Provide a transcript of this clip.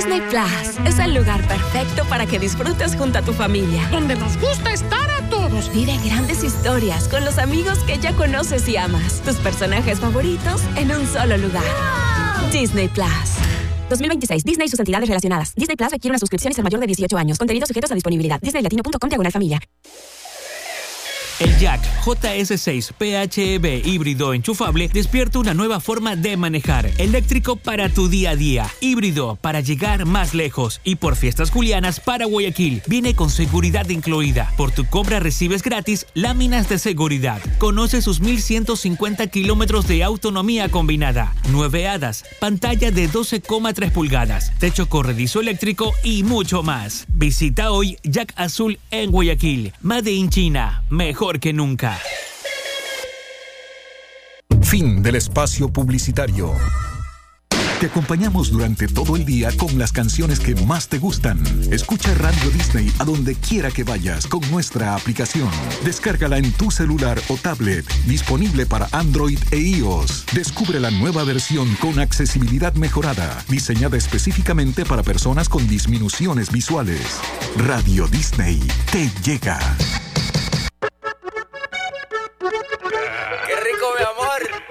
Disney Plus es el lugar perfecto para que disfrutes junto a tu familia. Donde nos gusta estar a todos. Vive grandes historias con los amigos que ya conoces y amas. Tus personajes favoritos en un solo lugar. ¡Wow! Disney Plus. 2026. Disney y sus entidades relacionadas. Disney Plus requiere una suscripción y ser mayor de 18 años. Contenidos sujetos a disponibilidad. disneylatino.com/familia. El Jack JS6 PHEV híbrido enchufable despierta una nueva forma de manejar. Eléctrico para tu día a día. Híbrido para llegar más lejos. Y por fiestas julianas para Guayaquil. Viene con seguridad incluida. Por tu compra recibes gratis láminas de seguridad. Conoce sus 1150 kilómetros de autonomía combinada. 9 hadas. Pantalla de 12,3 pulgadas. Techo corredizo eléctrico y mucho más. Visita hoy Jack Azul en Guayaquil. Made in China. Mejor que nunca. Fin del espacio publicitario. Te acompañamos durante todo el día con las canciones que más te gustan. Escucha Radio Disney a donde quiera que vayas con nuestra aplicación. Descárgala en tu celular o tablet. Disponible para Android e iOS. Descubre la nueva versión con accesibilidad mejorada. Diseñada específicamente para personas con disminuciones visuales. Radio Disney te llega.